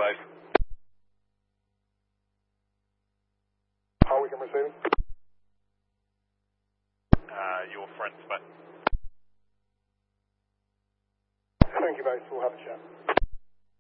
both. How we can receive? Your friend, but. Thank you both, we'll have a chat.